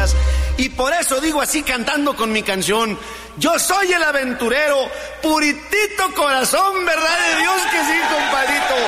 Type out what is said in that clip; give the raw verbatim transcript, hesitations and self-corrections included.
cosas. Y por eso digo así cantando con mi canción: yo soy el aventurero, puritito corazón, ¿verdad de Dios que sí, compadrito?